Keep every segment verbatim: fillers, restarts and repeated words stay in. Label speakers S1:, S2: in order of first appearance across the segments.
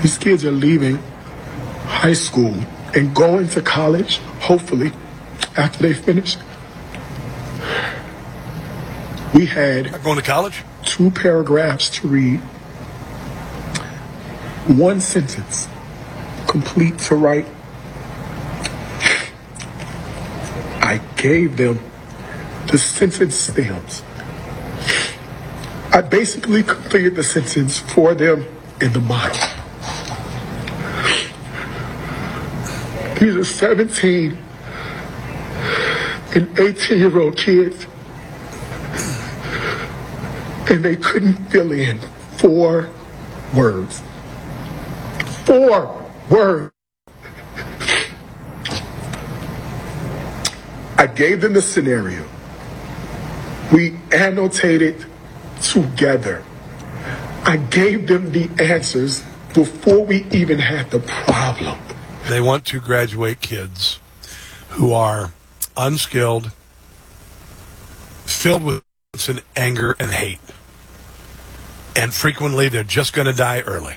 S1: These kids are leaving high school and going to college, hopefully, after they finish. We had
S2: Not going to college?
S1: Two paragraphs to read, one sentence complete to write. I gave them the sentence stems. I basically completed the sentence for them in the model. These are seventeen and eighteen year old kids, and they couldn't fill in four words. Four words. I gave them the scenario. We annotated together. I gave them the answers before we even had the problem.
S2: They want to graduate kids who are unskilled, filled with anger and hate. And frequently they're just going to die early.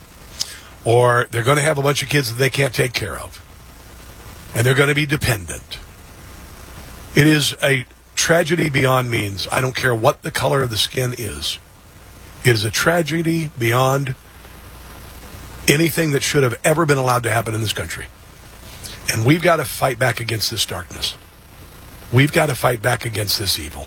S2: Or they're going to have a bunch of kids that they can't take care of. And they're going to be dependent. It is a tragedy beyond means. I don't care what the color of the skin is. It is a tragedy beyond anything that should have ever been allowed to happen in this country. And we've got to fight back against this darkness. We've got to fight back against this evil.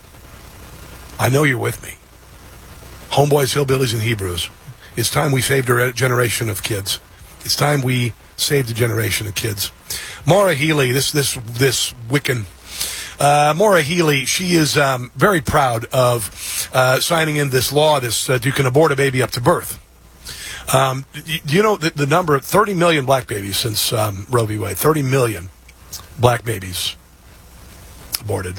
S2: I know you're with me. Homeboys, hillbillies, and Hebrews. It's time we saved a generation of kids. It's time we saved a generation of kids. Maura Healey, this this this Wiccan. Uh, Maura Healey, she is um, very proud of uh, signing in this law, this uh, you can abort a baby up to birth. Um, do you know the, the number of thirty million black babies since um, Roe v. Wade? thirty million black babies aborted.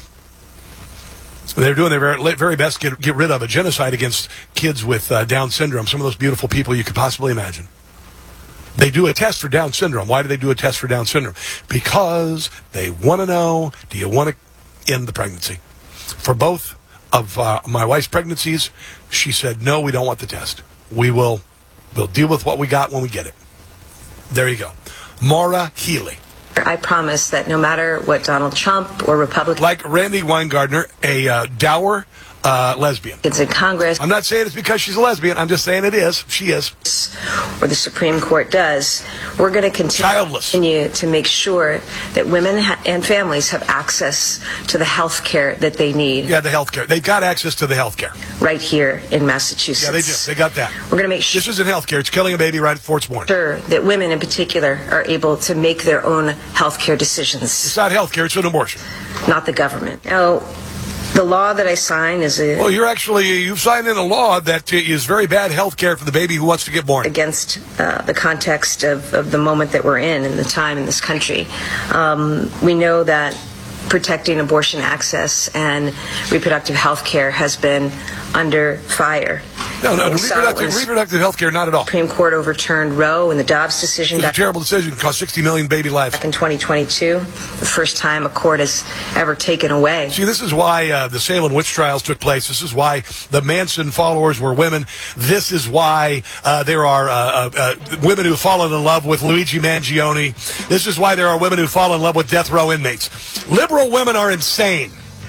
S2: They're doing their very, very best to get, get rid of a genocide against kids with uh, Down syndrome, some of those beautiful people you could possibly imagine. They do a test for Down syndrome. Why do they do a test for Down syndrome? Because they want to know, do you want to end the pregnancy? For both of uh, my wife's pregnancies, she said, no, we don't want the test. We will we'll deal with what we got when we get it. There you go. Maura Healey.
S3: I promise that no matter what Donald Trump or Republicans...
S2: Like Randy Weingartner, a uh, dour uh, lesbian.
S3: It's in Congress.
S2: I'm not saying it's because she's a lesbian. I'm just saying it is. She is.
S3: Or the Supreme Court does. We're going to continue,
S2: Childless.
S3: continue to make sure that women ha- and families have access to the health care that they need.
S2: Yeah, the health care. They've got access to the health care.
S3: Right here in Massachusetts.
S2: Yeah, they do. They got that.
S3: We're going to make sure...
S2: This isn't health care. It's killing a baby right before it's born.
S3: Sure that women in particular are able to make their own health care decisions.
S2: It's not health care. It's an abortion.
S3: Not the government. Now, the law that I sign is a...
S2: Well, you're actually, you've signed in a law that is very bad health care for the baby who wants to get born.
S3: Against uh, the context of, of the moment that we're in and the time in this country. Um, we know that protecting abortion access and reproductive health care has been under fire.
S2: No, no, reproductive, reproductive health care, not at all.
S3: The Supreme Court overturned Roe and the Dobbs decision.
S2: It was a terrible decision. It cost sixty million baby lives.
S3: Back in twenty twenty-two, the first time a court has ever taken away.
S2: See, this is why uh, the Salem witch trials took place. This is why the Manson followers were women. This is why uh, there are uh, uh, uh, women who've fallen in love with Luigi Mangione. This is why there are women who fall in love with death row inmates. Liberal women are insane.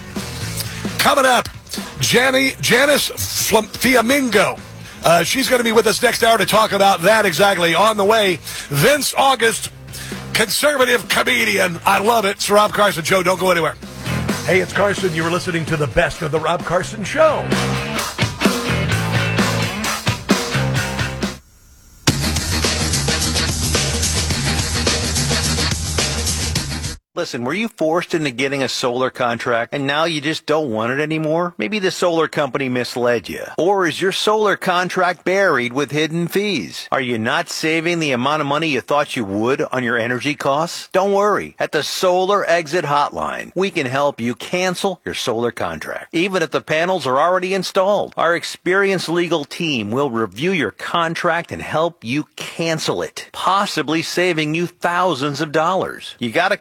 S2: Coming up, Jani, Janice Fiamingo. Uh, she's going to be with us next hour to talk about that exactly. On the way, Vince August, conservative comedian. I love it. It's Rob Carson Show. Don't go anywhere. Hey, it's Carson. You were listening to the best of the Rob Carson Show.
S4: Listen, were you forced into getting a solar contract and now you just don't want it anymore? Maybe the solar company misled you. Or is your solar contract buried with hidden fees? Are you not saving the amount of money you thought you would on your energy costs? Don't worry. At the Solar Exit Hotline, we can help you cancel your solar contract, even if the panels are already installed. Our experienced legal team will review your contract and help you cancel it, possibly saving you thousands of dollars. You gotta call right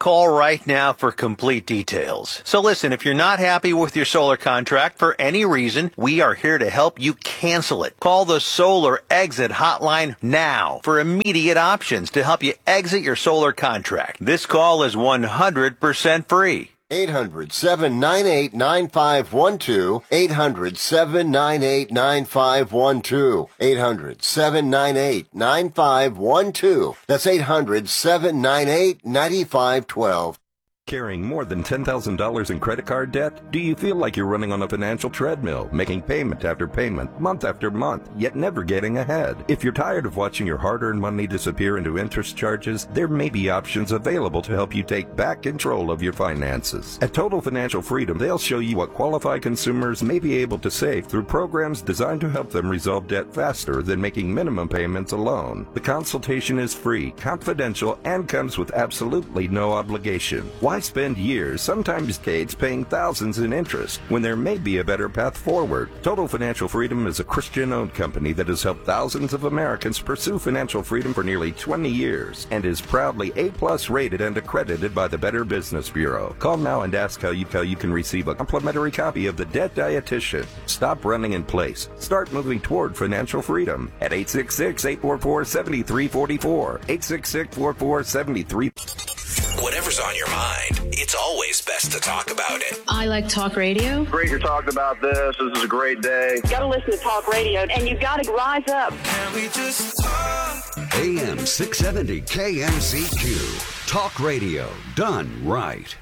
S4: right now for complete details. So listen, if you're not happy with your solar contract for any reason, we are here to help you cancel it. Call the Solar Exit Hotline now for immediate options to help you exit your solar contract. This call is one hundred percent free.
S5: eight hundred, seven nine eight, nine five one two. eight hundred, seven nine eight, nine five one two. eight hundred, seven nine eight, nine five one two. That's eight hundred, seven nine eight, nine five one two.
S6: Carrying more than ten thousand dollars in credit card debt? Do you feel like you're running on a financial treadmill, making payment after payment, month after month, yet never getting ahead? If you're tired of watching your hard-earned money disappear into interest charges, there may be options available to help you take back control of your finances. At Total Financial Freedom, they'll show you what qualified consumers may be able to save through programs designed to help them resolve debt faster than making minimum payments alone. The consultation is free, confidential, and comes with absolutely no obligation. Why spend years, sometimes decades, paying thousands in interest when there may be a better path forward? Total Financial Freedom is a Christian-owned company that has helped thousands of Americans pursue financial freedom for nearly twenty years and is proudly A-plus rated and accredited by the Better Business Bureau. Call now and ask how you, how you can receive a complimentary copy of The Debt Dietitian. Stop running in place. Start moving toward financial freedom at eight six six, eight four four, seven three four four. eight six six, four four seven three.
S7: Whatever's on your mind, it's always best to talk about it.
S8: I like talk radio.
S9: Great you're talking about this. This is a great day.
S10: You gotta listen to talk radio, and you gotta rise up.
S7: Can we just talk?
S11: A M six seventy K M C Q. Talk radio done right.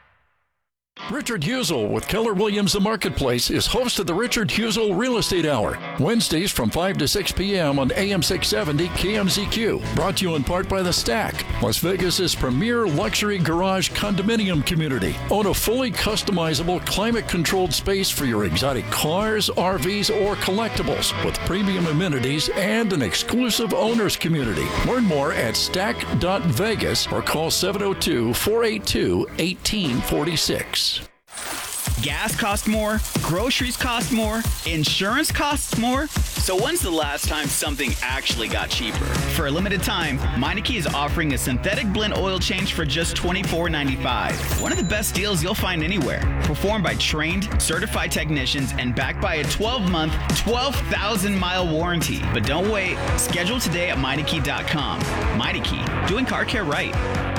S12: Richard Husel with Keller Williams The Marketplace is host of the Richard Husel Real Estate Hour, Wednesdays from five to six p.m. on A M six seventy K M Z Q. Brought to you in part by The Stack, Las Vegas's premier luxury garage condominium community. Own a fully customizable, climate-controlled space for your exotic cars, R Vs, or collectibles with premium amenities and an exclusive owners community. Learn more at stack dot vegas or call seven oh two, four eight two, one eight four six.
S13: Gas costs more, groceries cost more, insurance costs more. So when's the last time something actually got cheaper? For a limited time, Meineke is offering a synthetic blend oil change for just twenty-four ninety-five. One of the best deals you'll find anywhere. Performed by trained, certified technicians and backed by a twelve-month, twelve thousand mile warranty. But don't wait. Schedule today at Meineke dot com. Meineke, doing car care right.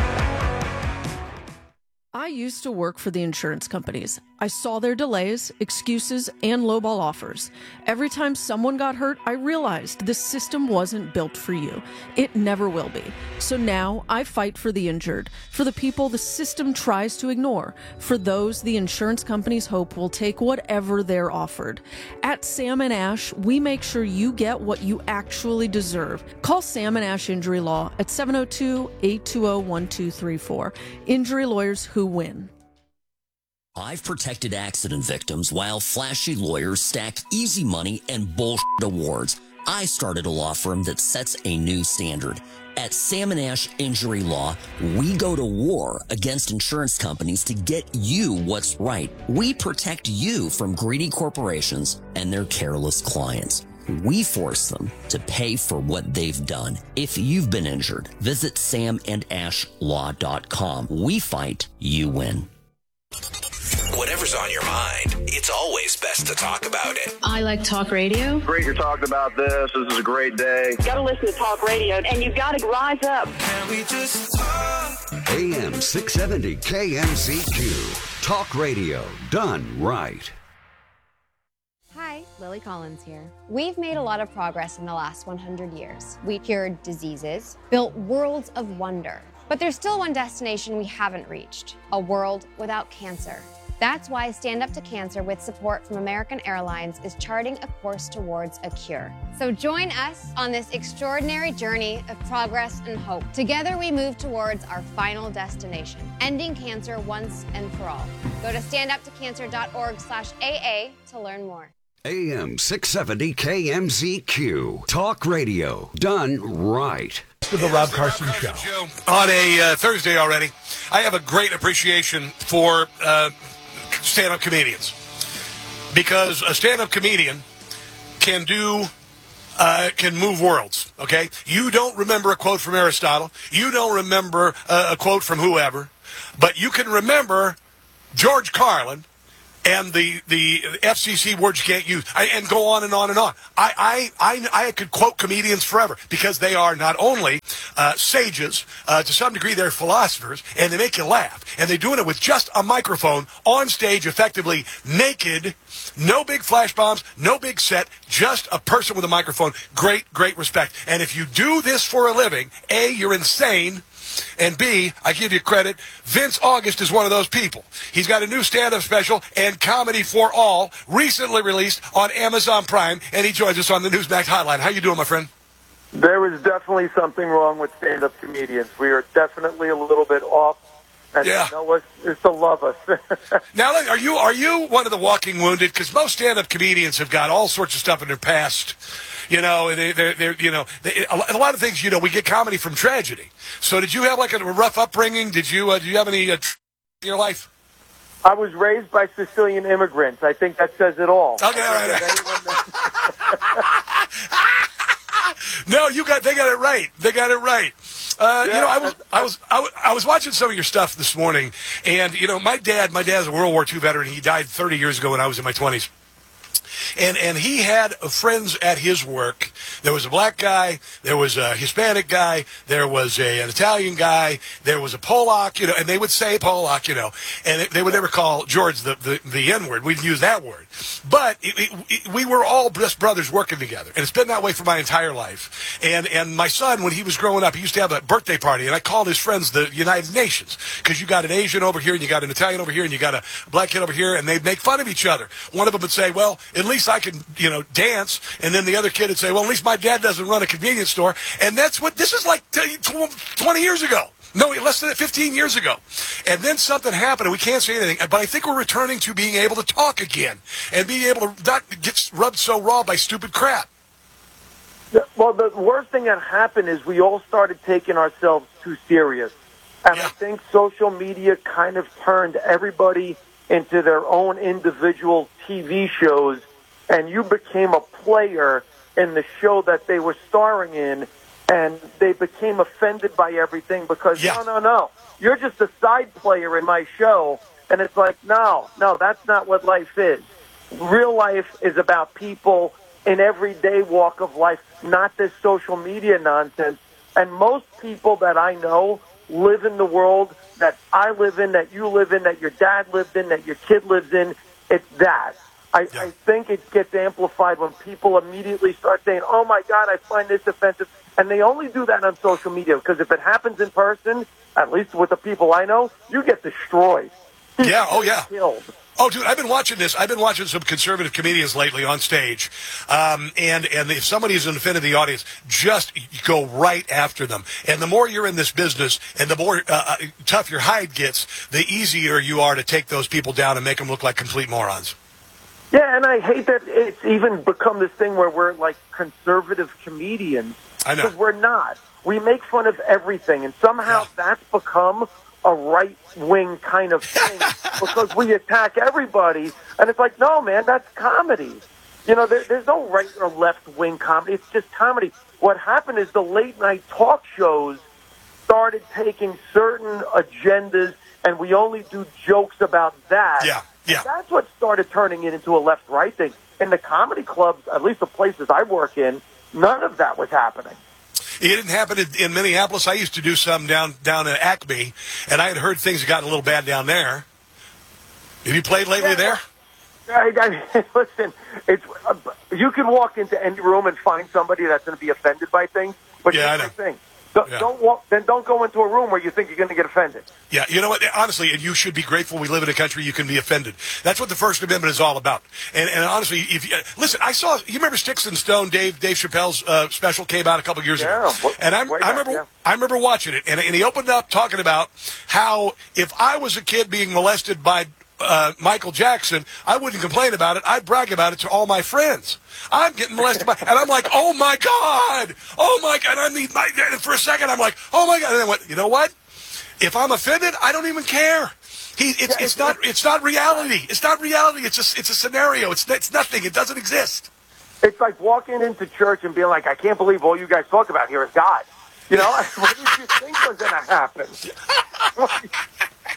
S14: I used to work for the insurance companies. I saw their delays, excuses, and lowball offers. Every time someone got hurt, I realized this system wasn't built for you. It never will be. So now I fight for the injured, for the people the system tries to ignore, for those the insurance companies hope will take whatever they're offered. At Sam and Ash, we make sure you get what you actually deserve. Call Sam and Ash Injury Law at seven oh two, eight two oh, one two three four. Injury lawyers who win.
S15: I've protected accident victims while flashy lawyers stack easy money and bullshit awards. I started a law firm that sets a new standard. At Sam and Ash Injury Law, we go to war against insurance companies to get you what's right. We protect you from greedy corporations and their careless clients. We force them to pay for what they've done. If you've been injured, visit sam and ash law dot com. We fight, you win.
S7: Whatever's on your mind, it's always best to talk about it.
S8: I like talk radio.
S9: Great you're talking about this. This is a great day.
S10: You gotta listen to talk radio, and you gotta rise up.
S7: Can we just talk?
S11: A M six seventy K M C Q. Talk radio done right.
S16: Hi, Lily Collins here. We've made a lot of progress in the last one hundred years. We cured diseases, built worlds of wonder. But there's still one destination we haven't reached, a world without cancer. That's why Stand Up to Cancer, with support from American Airlines, is charting a course towards a cure. So join us on this extraordinary journey of progress and hope. Together we move towards our final destination, ending cancer once and for all. Go to stand up to cancer dot org slash A A to learn more.
S11: A M six seventy K M Z Q. Talk radio done right.
S2: To the Rob Carson Show. On a uh, Thursday already, I have a great appreciation for uh, stand-up comedians. Because a stand-up comedian can do, uh, can move worlds, okay? You don't remember a quote from Aristotle. You don't remember uh, a quote from whoever. but you can remember George Carlin and the, the F C C words you can't use, I, and go on and on and on. I, I, I, I could quote comedians forever because they are not only uh, sages, uh, to some degree they're philosophers, and they make you laugh. And they're doing it with just a microphone on stage, effectively naked, no big flash bombs, no big set, just a person with a microphone. Great, great respect. And if you do this for a living, A, you're insane. And B, I give you credit, Vince August is one of those people. He's got a new stand-up special and Comedy for All recently released on Amazon Prime, and he joins us on the Newsmax Hotline. How you doing, my friend?
S17: There is definitely something wrong with stand-up comedians. We are definitely a little bit off. And
S2: yeah.
S17: you know us is to love us.
S2: Now, are you are you one of the walking wounded? Because most stand-up comedians have got all sorts of stuff in their past. You know, they, they're, they're, you know, they, a lot of things, you know, we get comedy from tragedy. So did you have like a rough upbringing? Did you, uh, do you have any uh, tr- in your life?
S17: I was raised by Sicilian immigrants. I think that says it all.
S2: Okay, all right. No, you got, they got it right. They got it right. Uh, yeah, you know, I was, I was, I was, I was watching some of your stuff this morning, and you know, my dad, my dad's a World War Two veteran. He died thirty years ago when I was in my twenties. And and he had friends at his work. There was a black guy, there was a Hispanic guy, there was a, an Italian guy, there was a Polak, you know, and they would say Polak, you know, and they would never call George the, the, the N-word. We'd use that word. But it, it, it, we were all just brothers working together, and it's been that way for my entire life. And and my son, when he was growing up, he used to have a birthday party, and I called his friends the United Nations, because you got an Asian over here, and you got an Italian over here, and you got a black kid over here, and they'd make fun of each other. One of them would say, well, at least I can, you know, dance. And then the other kid would say, well, at least my dad doesn't run a convenience store. And that's what, this is like twenty years ago. No, less than fifteen years ago. And then something happened, and we can't say anything. But I think we're returning to being able to talk again and being able to not get rubbed so raw by stupid crap.
S17: Well, the worst thing that happened is we all started taking ourselves too serious. And yeah. I think social media kind of turned everybody into their own individual T V shows, and you became a player in the show that they were starring in, and they became offended by everything because, yeah. no, no, no, you're just a side player in my show. And it's like, no, no, that's not what life is. Real life is about people in everyday walk of life, not this social media nonsense. And most people that I know live in the world that I live in, that you live in, that your dad lived in, that your kid lives in. It's that. I, yeah. I think it gets amplified when people immediately start saying, oh, my God, I find this offensive. And they only do that on social media because if it happens in person, at least with the people I know, you get destroyed.
S2: Yeah, oh, yeah.
S17: Killed.
S2: Oh, dude, I've been watching this. I've been watching some conservative comedians lately on stage. Um, and, and if somebody is offended the audience, just go right after them. And the more you're in this business and the more uh, tough your hide gets, the easier you are to take those people down and make them look like complete morons.
S17: Yeah, and I hate that it's even become this thing where we're like conservative comedians.
S2: I know.
S17: Because we're not. We make fun of everything, and somehow yeah. that's become a right-wing kind of thing because we attack everybody. And it's like, no, man, that's comedy. You know, there, there's no right or left-wing comedy. It's just comedy. What happened is the late-night talk shows started taking certain agendas, and we only do jokes about that.
S2: Yeah, yeah.
S17: And that's what started turning it into a left-right thing. In the comedy clubs, at least the places I work in, none of that was happening.
S2: It didn't happen in, in Minneapolis. I used to do some down down at Acme, and I had heard things had gotten a little bad down there. Have you played lately
S17: yeah,
S2: there?
S17: I, I, listen, it's uh, you can walk into any room and find somebody that's going to be offended by things, but
S2: yeah,
S17: here's the thing. Don't, yeah. don't walk, then don't go into a room where you think you're going to get offended.
S2: Yeah, you know what? Honestly, and you should be grateful we live in a country you can be offended. That's what the First Amendment is all about. And, and honestly, if you, uh, listen, I saw, you remember Sticks and Stone, Dave Dave Chappelle's uh, special came out a couple years
S17: yeah,
S2: ago. And I, I remember yeah. I remember watching it, and, and he opened up talking about how if I was a kid being molested by Uh, Michael Jackson, I wouldn't complain about it. I'd brag about it to all my friends. I'm getting molested by, and I'm like, oh my God, oh my God. And I mean, my, and for a second, I'm like, oh my God. And then what? You know what? If I'm offended, I don't even care. He, it's, it's not, it's not reality. It's not reality. It's a, it's a scenario. It's, it's nothing. It doesn't exist.
S17: It's like walking into church and being like, I can't believe all you guys talk about here is God. You know, what did you think was going to happen?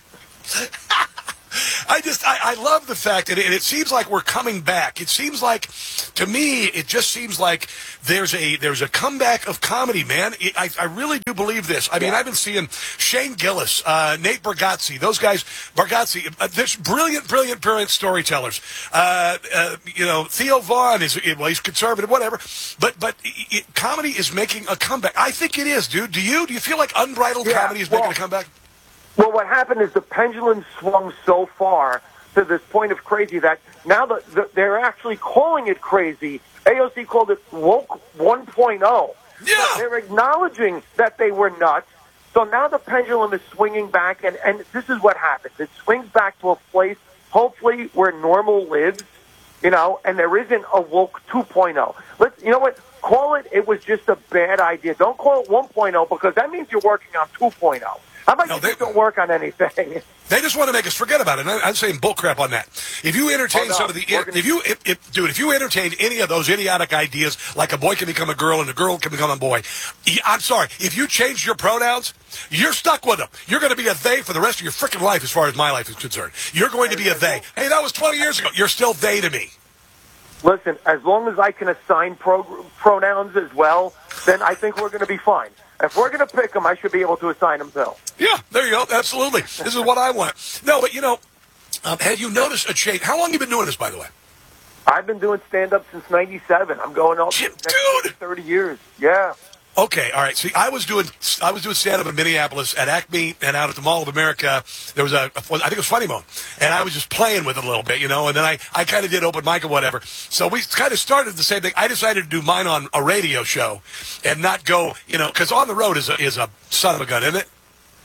S2: I just, I, I love the fact that it, and it seems like we're coming back. It seems like, to me, it just seems like there's a there's a comeback of comedy, man. It, I, I really do believe this. I mean, yeah. I've been seeing Shane Gillis, uh, Nate Bargatze, those guys, Bargatze, uh, there's brilliant, brilliant, brilliant storytellers. Uh, uh, you know, Theo Vaughn is, well, he's conservative, whatever. But but it, it, comedy is making a comeback. I think it is, dude. Do you? Do you feel like unbridled yeah, comedy is well, making a comeback?
S17: Well, what happened is the pendulum swung so far to this point of crazy that now the, the, they're actually calling it crazy. A O C called it woke one point oh.
S2: Yeah.
S17: So they're acknowledging that they were nuts. So now the pendulum is swinging back, and, and this is what happens. It swings back to a place, hopefully, where normal lives, you know, and there isn't a woke two point oh. Let's, you know what? Call it, it was just a bad idea. Don't call it one point oh, because that means you're working on two point oh. How about no, you they, just don't work on anything?
S2: They just want to make us forget about it. And I'm saying bullcrap on that. If you entertain oh, no, some of the, if you, if, if, dude, if you entertained any of those idiotic ideas, like a boy can become a girl and a girl can become a boy, I'm sorry, if you change your pronouns, you're stuck with them. You're going to be a they for the rest of your freaking life, as far as my life is concerned. You're going to be a they. Hey, that was twenty years ago. You're still they to me.
S17: Listen, as long as I can assign pro- pronouns as well, then I think we're going to be fine. If we're going to pick them, I should be able to assign them too.
S2: Yeah, there you go. Absolutely. This is what I want. No, but, you know, um, have you noticed a change? How long have you been doing this, by the way?
S17: I've been doing stand-up since ninety-seven. I'm going on
S2: Dude.
S17: thirty years. Yeah.
S2: Okay, all right. See, I was doing I was doing stand-up in Minneapolis at Acme and out at the Mall of America. There was a, I think it was Funny Bone, and I was just playing with it a little bit, you know, and then I, I kind of did open mic or whatever. So we kind of started the same thing. I decided to do mine on a radio show and not go, you know, because on the road is a, is a son of a gun, isn't it?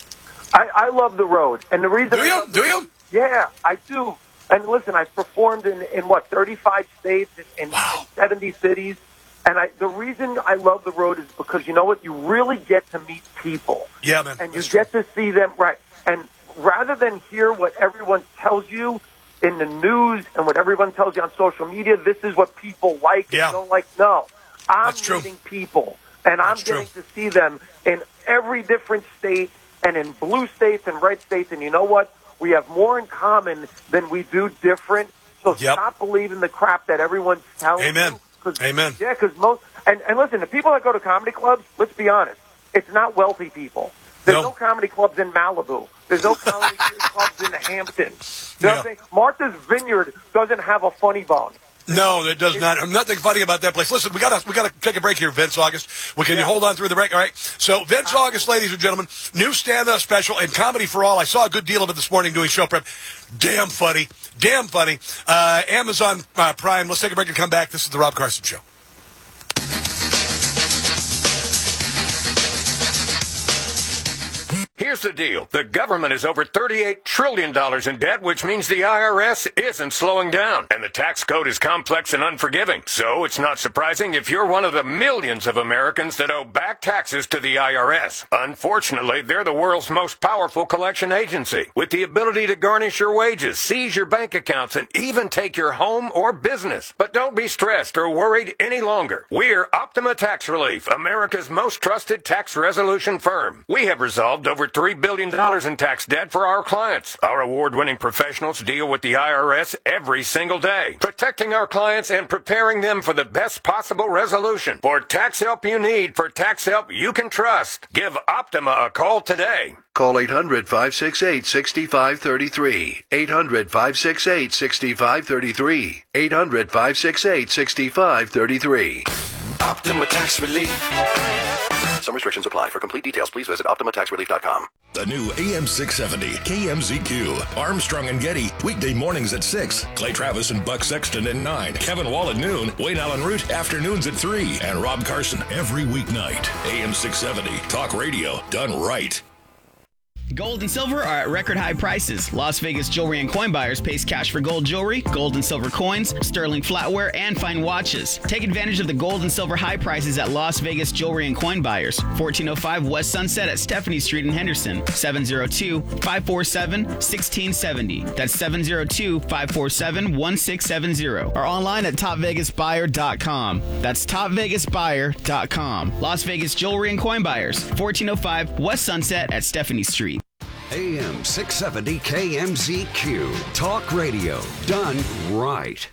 S17: I, I love the road. And the reason...
S2: Do you? Do you?
S17: Yeah, I do. And listen, I've performed in, in what, thirty-five states, in, in
S2: wow.
S17: seventy cities. And I, the reason I love the road is because, you know what, you really get to meet people.
S2: Yeah, man.
S17: And you get to see them, right. And rather than hear what everyone tells you in the news and what everyone tells you on social media, this is what people like
S2: yeah.
S17: and don't like. No, I'm
S2: That's
S17: meeting
S2: true.
S17: people. And I'm
S2: That's
S17: getting
S2: true.
S17: to see them in every different state and in blue states and red states. And you know what? We have more in common than we do different. So
S2: yep.
S17: stop believing the crap that everyone's telling
S2: Amen.
S17: you.
S2: Amen.
S17: Yeah, because most and, and listen, the people that go to comedy clubs, let's be honest, it's not wealthy people. There's no, no comedy clubs in Malibu. There's no comedy clubs in Hampton. You know what I'm saying? Martha's Vineyard doesn't have a Funny Bone.
S2: No, it does not. Nothing funny about that place. Listen, we gotta we gotta take a break here, Vince August. Well, can yeah. you hold on through the break? All right. So, Vince August, ladies and gentlemen, new stand-up special and Comedy for All. I saw a good deal of it this morning doing show prep. Damn funny, damn funny. Uh, Amazon uh, Prime. Let's take a break and come back. This is the Rob Carson Show.
S18: Here's the deal. The government is over thirty-eight trillion dollars in debt, which means the I R S isn't slowing down. And the tax code is complex and unforgiving. So it's not surprising if you're one of the millions of Americans that owe back taxes to the I R S. Unfortunately, they're the world's most powerful collection agency, with the ability to garnish your wages, seize your bank accounts, and even take your home or business. But don't be stressed or worried any longer. We're Optima Tax Relief, America's most trusted tax resolution firm. We have resolved over three billion dollars in tax debt for our clients. Our award-winning professionals deal with the I R S every single day, protecting our clients and preparing them for the best possible resolution. For tax help you need, for tax help you can trust, give Optima a call today.
S19: Call eight hundred, five six eight, six five three three. eight hundred, five six eight, six five three three. eight hundred, five six eight, six five three three.
S7: Optima Tax Relief.
S19: Some restrictions apply. For complete details, please visit Optima Tax Relief dot com.
S20: The new A M six seventy K M Z Q. Armstrong and Getty, weekday mornings at six. Clay Travis and Buck Sexton at nine. Kevin Wall at noon. Wayne Allen Root, afternoons at three. And Rob Carson every weeknight. A M six seventy, talk radio done right.
S13: Gold and silver are at record high prices. Las Vegas Jewelry and Coin Buyers pays cash for gold jewelry, gold and silver coins, sterling flatware, and fine watches. Take advantage of the gold and silver high prices at Las Vegas Jewelry and Coin Buyers, fourteen oh five West Sunset at Stephanie Street in Henderson, seven oh two, five four seven, one six seven oh. That's seven oh two, five four seven, one six seven oh. Or online at top vegas buyer dot com. That's top vegas buyer dot com. Las Vegas Jewelry and Coin Buyers, fourteen oh five West Sunset at Stephanie Street.
S11: A M six seventy K M Z Q. Talk radio done right.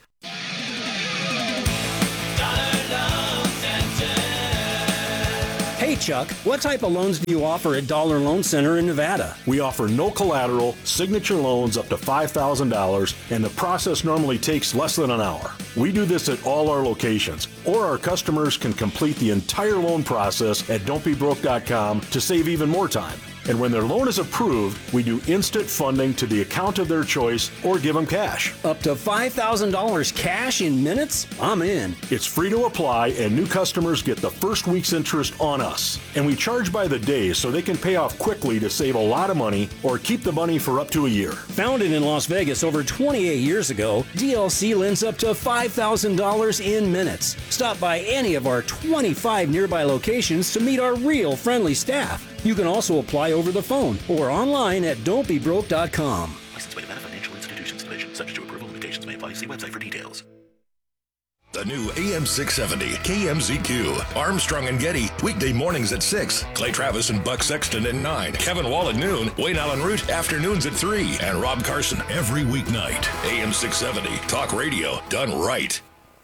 S21: Hey Chuck, what type of loans do you offer at Dollar Loan Center in Nevada?
S22: We offer no collateral, signature loans up to five thousand dollars, and the process normally takes less than an hour. We do this at all our locations, or our customers can complete the entire loan process at don't be broke dot com to save even more time. And when their loan is approved, we do instant funding to the account of their choice or give them cash.
S21: Up to five thousand dollars cash in minutes? I'm in.
S22: It's free to apply, and new customers get the first week's interest on us. And we charge by the day so they can pay off quickly to save a lot of money or keep the money for up to a year.
S21: Founded in Las Vegas over twenty-eight years ago, D L C lends up to five thousand dollars in minutes. Stop by any of our twenty-five nearby locations to meet our real friendly staff. You can also apply over the phone or online at don't be broke dot com.
S7: Licensed by Nevada Financial Institutions Division. Subject to approval, limitations may apply. See website for details.
S20: The new A M six seventy K M Z Q. Armstrong and Getty, weekday mornings at six. Clay Travis and Buck Sexton at nine. Kevin Wall at noon. Wayne Allen Root, afternoons at three. And Rob Carson every weeknight. A M six seventy, talk radio done right.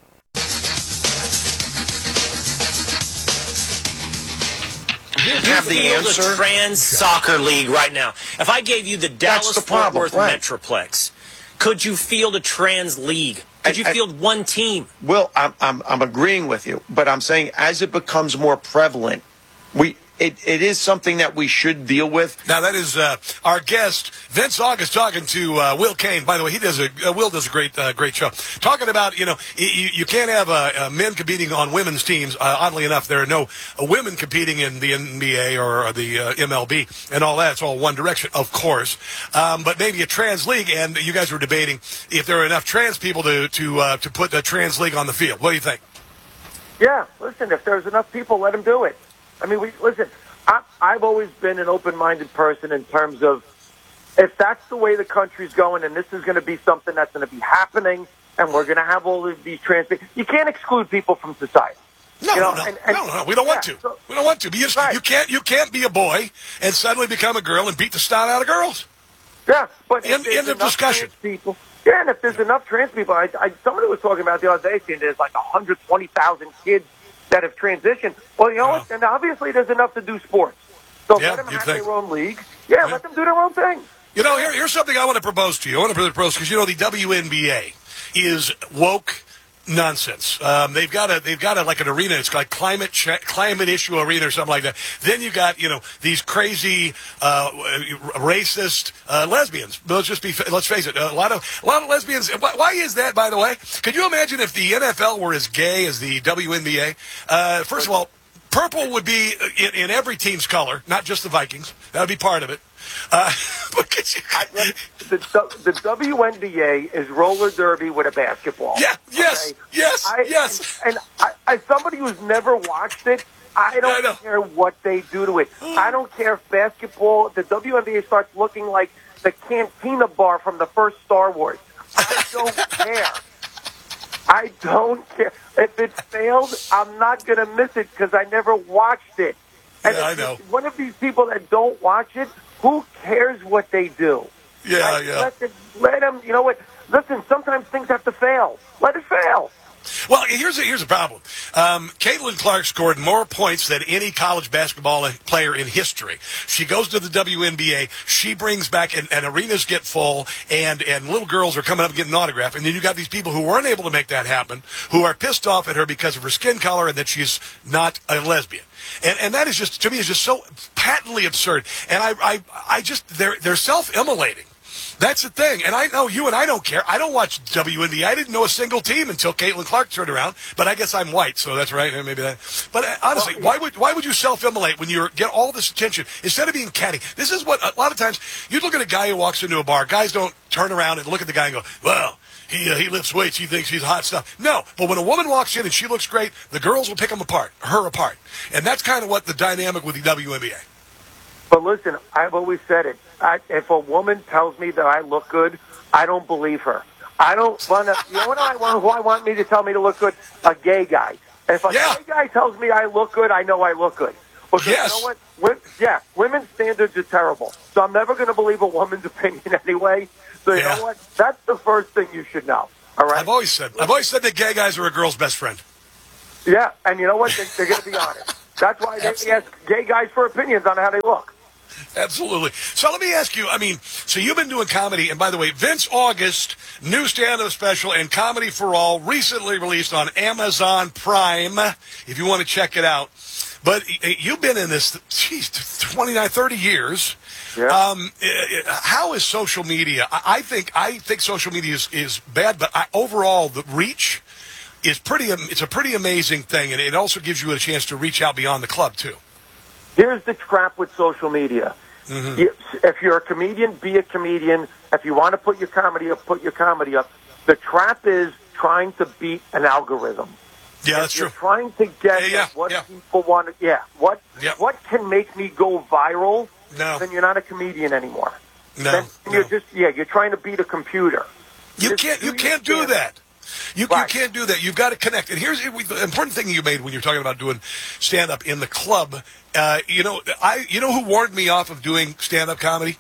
S23: Have the answer. Trans soccer league right now. If I gave you the Dallas
S24: the
S23: Fort
S24: problem,
S23: Worth
S24: right.
S23: Metroplex, could you field a trans league? Could you
S24: I- I-
S23: field one team?
S24: Will, I'm, I'm, I'm agreeing with you, but I'm saying as it becomes more prevalent, we it, it is something that we should deal with.
S2: Now that is uh, our guest Vince August talking to uh, Will Kane. By the way, he does a uh, Will does a great uh, great show. Talking about you know you, you can't have uh, uh, men competing on women's teams. Uh, oddly enough, there are no uh, women competing in the N B A or the uh, M L B and all that. It's all one direction, of course. Um, but maybe a trans league, and you guys were debating if there are enough trans people to to uh, to put the trans league on the field. What do you think?
S17: Yeah, listen, if there's enough people, let them do it. I mean, we listen, I, I've always been an open-minded person in terms of if that's the way the country's going and this is going to be something that's going to be happening and we're going to have all of these trans people, you can't exclude people from society.
S2: No,
S17: You know,
S2: no, no,
S17: and- and-
S2: no, no, we don't want
S17: yeah,
S2: to.
S17: so-
S2: we don't want to. Because
S17: Right.
S2: you can't, you can't be a boy and suddenly become a girl and beat the snot out of girls.
S17: Yeah, but
S2: End-
S17: if there's
S2: end of
S17: enough
S2: discussion.
S17: trans people, yeah, and if there's enough trans people, I, I, somebody was talking about the other day saying there's like one hundred twenty thousand kids that have transitioned. Well, you know
S2: Wow.
S17: what? And obviously there's enough to do sports. So
S2: Yeah,
S17: let them
S2: you'd
S17: have
S2: think.
S17: their own league. Yeah, let them do their own thing.
S2: You know, here, here's something I want to propose to you. I want to propose because you know the W N B A is woke nonsense. Um, they've got a they've got a, like an arena. It's like climate ch- climate issue arena or something like that. Then you got you know these crazy uh, racist uh, lesbians. Let's just be let's face it. A lot of a lot of lesbians. Why, why is that? By the way, could you imagine if the N F L were as gay as the W N B A? Uh, first of all, purple would be in, in every team's color, not just the Vikings. That would be part of it. Uh, but could you,
S17: The, the W N B A is roller derby with a basketball.
S2: Yeah, yes,
S17: okay?
S2: yes,
S17: I,
S2: yes.
S17: And, and I, as somebody who's never watched it, I don't
S2: I know.
S17: care what they do to it. I don't care if basketball, the W N B A starts looking like the cantina bar from the first Star Wars. I don't care. I don't care. If it failed, I'm not going to miss it because I never watched it. And
S2: Yeah, I
S17: if
S2: know.
S17: one of these people that don't watch it, who cares what they do?
S2: Yeah,
S17: Like,
S2: yeah.
S17: Let, the, let them, you know what? Listen, sometimes things have to fail. Let it fail.
S2: Well, here's a, here's a problem. Um, Caitlin Clark scored more points than any college basketball player in history. She goes to the W N B A. She brings back, and, and arenas get full, and, and little girls are coming up and getting an autograph. And then you got these people who weren't able to make that happen, who are pissed off at her because of her skin color and that she's not a lesbian. And and that is just, to me, is just so patently absurd. And I I, I just, they're they're self-immolating. That's the thing. And I know you and I don't care. I don't watch W N B A. I didn't know a single team until Caitlin Clark turned around. But I guess I'm white, so that's right. Maybe that. But uh, honestly, why would why would you self-immolate when you get all this attention instead of being catty? This is what a lot of times you look at a guy who walks into a bar. Guys don't turn around and look at the guy and go, well, he uh, he lifts weights. He thinks he's hot stuff. No. But when a woman walks in and she looks great, the girls will pick them apart, her apart. And that's kind of what the dynamic with the W N B A.
S17: But listen, I've always said it. I, if a woman tells me that I look good, I don't believe her. I don't want to. You know what I want? Who I want me to tell me to look good? A gay guy. If a
S2: Yeah.
S17: gay guy tells me I look good, I know I look good. Because
S2: yes.
S17: You know what? Wo- yeah, women's standards are terrible. So I'm never going to believe a woman's opinion anyway. So you
S2: Yeah.
S17: know what? That's the first thing you should know. All right.
S2: I've always said, I've always said that gay guys are a girl's best friend.
S17: Yeah, and you know what? They, they're going to be honest. That's why they ask gay guys for opinions on how they look.
S2: Absolutely. So let me ask you, I mean, so you've been doing comedy, and by the way, Vince August, new stand-up special and Comedy for All, recently released on Amazon Prime, if you want to check it out. But you've been in this, geez, twenty-nine, thirty years.
S17: Yeah.
S2: Um, how is social media? I think I think social media is, is bad, but I, overall, the reach is pretty, it's a pretty amazing thing, and it also gives you a chance to reach out beyond the club, too.
S17: Here's the trap with social media.
S2: Mm-hmm.
S17: You, if you're a comedian, be a comedian. If you want to put your comedy up, put your comedy up. The trap is trying to beat an algorithm.
S2: Yeah,
S17: if
S2: that's
S17: you're
S2: true.
S17: Trying to get
S2: Yeah, yeah,
S17: what
S2: yeah.
S17: people want. To, yeah, what
S2: Yeah.
S17: what can make me go viral?
S2: No.
S17: Then you're not a comedian anymore.
S2: No,
S17: Then
S2: no.
S17: you're just yeah. You're trying to beat a computer.
S2: You
S17: Just
S2: can't. You
S17: do
S2: can't
S17: your
S2: do
S17: stand-up.
S2: that. You, you can't do that. You've got to connect. And here's the important thing you made when you're talking about doing stand-up in the club. Uh, you know, I. You know who warned me off of doing stand-up comedy?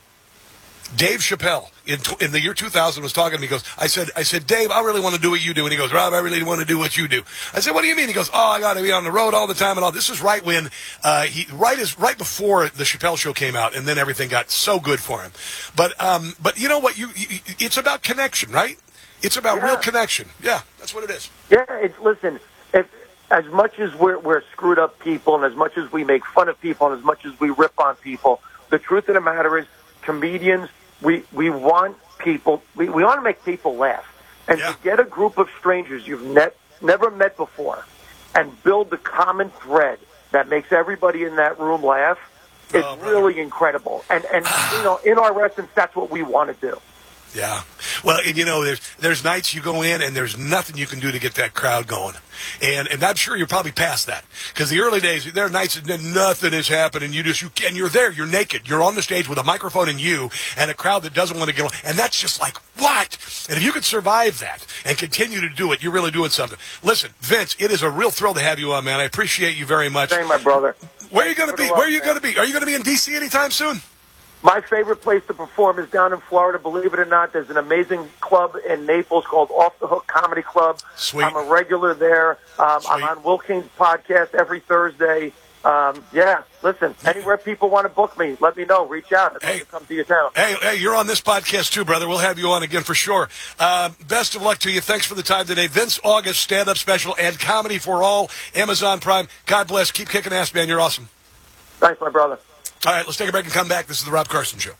S2: Dave Chappelle in in the year two thousand was talking to me. He goes, I said, I said, Dave, I really want to do what you do. And he goes, Rob, I really want to do what you do. I said, what do you mean? He goes, oh, I got to be on the road all the time and all. This is right when uh, he right is right before the Chappelle Show came out, and then everything got so good for him. But um, but you know what? You, you it's about connection, right? It's about
S17: Yeah.
S2: real connection. Yeah, that's what it is.
S17: Yeah, it's listen. If as much as we're we're screwed up people, and as much as we make fun of people, and as much as we rip on people, the truth of the matter is, comedians, we we want people. We we want to make people laugh, and to get a group of strangers you've net, never met before, and build the common thread that makes everybody in that room laugh, is really incredible. And and you know, in our essence, that's what we want to do.
S2: Yeah. Well, and you know, there's there's nights you go in and there's nothing you can do to get that crowd going. And and I'm sure you're probably past that. Because the early days, there are nights that nothing is happening. You just, you and you're there, you're naked. You're on the stage with a microphone and you, and a crowd that doesn't want to get on. And that's just like, what? And if you could survive that and continue to do it, you're really doing something. Listen, Vince, it is a real thrill to have you on, man. I appreciate you very much.
S17: Same, my brother.
S2: Where are you going to be? Where are you going to be? Are you going to be in D C anytime soon?
S17: My favorite place to perform is down in Florida. Believe it or not, there's an amazing club in Naples called Off the Hook Comedy Club.
S2: Sweet.
S17: I'm a regular there. Um, I'm on Will King's podcast every Thursday. Um, yeah, listen, anywhere people want to book me, let me know. Reach out. I'd love to come to your town.
S2: Hey, hey, you're on this podcast too, brother. We'll have you on again for sure. Uh, best of luck to you. Thanks for the time today. Vince August, stand-up special and Comedy for All, Amazon Prime. God bless. Keep kicking ass, man. You're awesome.
S17: Thanks, my brother.
S2: All right, let's take a break and come back. This is the Rob Carson Show.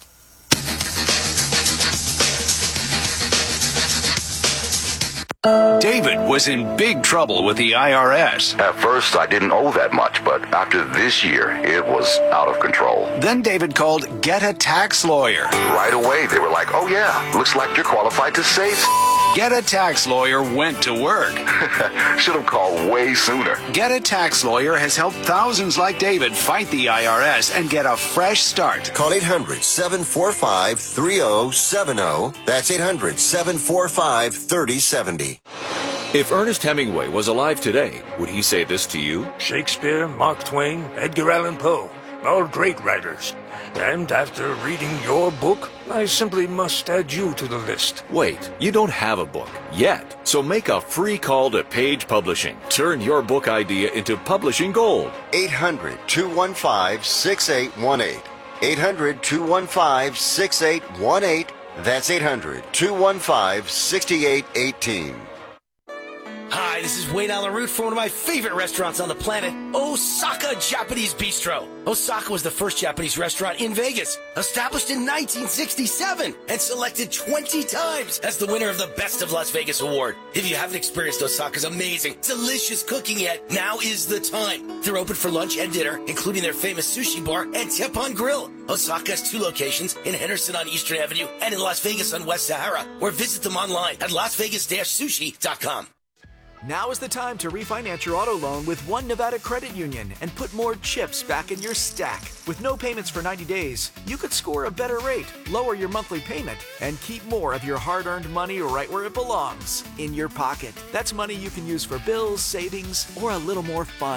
S1: David was in big trouble with the I R S.
S3: At first, I didn't owe that much, but after this year, it was out of control.
S1: Then David called Get a Tax Lawyer.
S3: Right away, they were like, oh yeah, looks like you're qualified to save.
S1: Get a Tax Lawyer went to work.
S3: Should have called way sooner.
S1: Get a Tax Lawyer has helped thousands like David fight the I R S and get a fresh start.
S4: Call eight hundred, seven four five, three oh seven oh. That's eight hundred, seven four five, three oh seven oh.
S5: If Ernest Hemingway was alive today, would he say this to you?
S25: Shakespeare, Mark Twain, Edgar Allan Poe, all great writers. And after reading your book, I simply must add you to the list.
S5: Wait, you don't have a book yet. So make a free call to Page Publishing. Turn your book idea into publishing gold.
S4: eight hundred, two one five, six eight one eight. eight hundred, two one five, six eight one eight. That's eight hundred, two one five, six eight one eight.
S26: Hi, this is Wayne Allen Root from one of my favorite restaurants on the planet, Osaka Japanese Bistro. Osaka was the first Japanese restaurant in Vegas, established in nineteen sixty-seven and selected twenty times as the winner of the Best of Las Vegas award. If you haven't experienced Osaka's amazing, delicious cooking yet, now is the time. They're open for lunch and dinner, including their famous sushi bar and Teppan Grill. Osaka has two locations, in Henderson on Eastern Avenue and in Las Vegas on West Sahara, or visit them online at las vegas dash sushi dot com.
S27: Now is the time to refinance your auto loan with One Nevada Credit Union and put more chips back in your stack. With no payments for ninety days, you could score a better rate, lower your monthly payment, and keep more of your hard-earned money right where it belongs, in your pocket. That's money you can use for bills, savings, or a little more fun.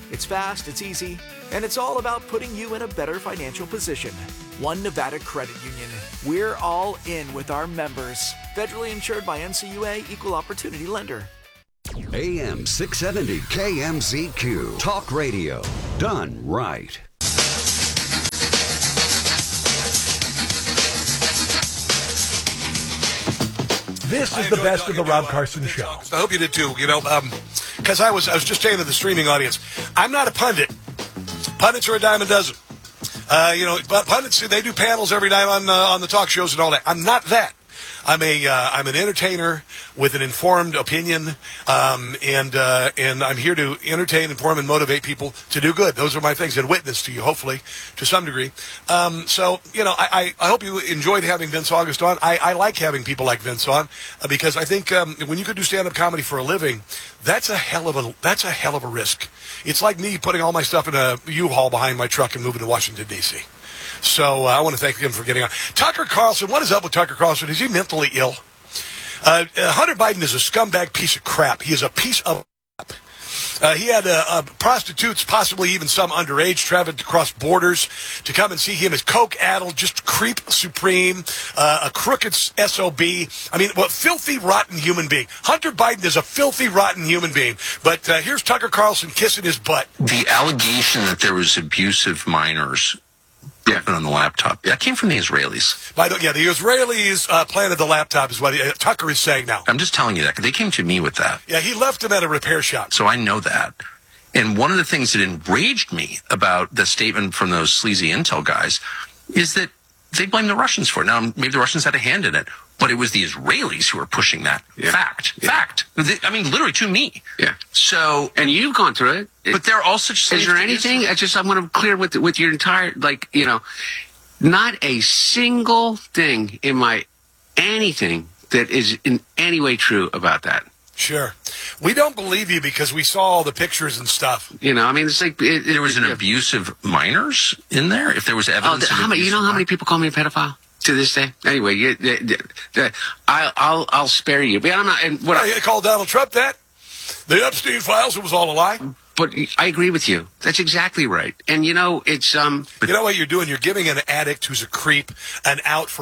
S27: It's fast, it's easy, and it's all about putting you in a better financial position. One Nevada Credit Union. We're all in with our members. Federally insured by N C U A, Equal Opportunity Lender.
S11: A M six seventy K M Z Q. Talk radio. Done right.
S2: This is the best of the Rob Carson show. I hope you did too. You know, because um, I was I was just saying to the streaming audience, I'm not a pundit. Pundits are a dime a dozen. Uh, you know, but pundits, they do panels every night on uh, on the talk shows and all that. I'm not that. I'm a uh, I'm an entertainer with an informed opinion, um, and uh, and I'm here to entertain, inform, and motivate people to do good. Those are my things, and witness to you, hopefully, to some degree. Um, so, you know, I, I, I hope you enjoyed having Vince August on. I, I like having people like Vince on uh, because I think um, when you could do stand-up comedy for a living, that's a hell of a that's a hell of a risk. It's like me putting all my stuff in a U-Haul behind my truck and moving to Washington, D C So uh, I want to thank him for getting on. Tucker Carlson, what is up with Tucker Carlson? Is he mentally ill? Uh, uh, Hunter Biden is a scumbag piece of crap. He is a piece of crap. Uh, he had uh, uh, prostitutes, possibly even some underage, traveled across borders to come and see him as coke-addled, just creep supreme, uh, a crooked S O B. I mean, what filthy, rotten human being. Hunter Biden is a filthy, rotten human being. But uh, here's Tucker Carlson kissing his butt.
S6: The allegation that there was abuse of minors yeah. on the laptop, that came from the Israelis.
S2: By the, yeah, the Israelis uh, planted the laptop is what uh, Tucker is saying now.
S6: I'm just telling you that, because they came to me with that.
S2: Yeah, he left him at a repair shop.
S6: So I know that. And one of the things that enraged me about the statement from those sleazy intel guys is that they blame the Russians for it. Now, maybe the Russians had a hand in it, but it was the Israelis who were pushing that. Yeah. Fact. Yeah. Fact. I mean, literally to me.
S8: Yeah.
S6: So,
S8: and you've gone through it.
S6: But they're all such.
S8: Is there anything? I just I want to clear with with your entire, like, you know, not a single thing in my anything that is in any way true about that.
S2: Sure. We don't believe you because we saw all the pictures and stuff.
S8: You know, I mean, it's like it, it,
S6: there was an
S8: it,
S6: abuse of minors in there. If there was evidence,
S8: oh, the,
S6: of
S8: how many? You know how many people call me a pedophile to this day? Anyway, you, the, the, the, I'll I'll I'll spare you. But I'm not. And what
S2: yeah,
S8: I,
S2: you called Donald Trump that? The Epstein files. It was all a lie.
S8: But I agree with you. That's exactly right. And you know, it's um.
S2: You know what you're doing? You're giving an addict who's a creep an out for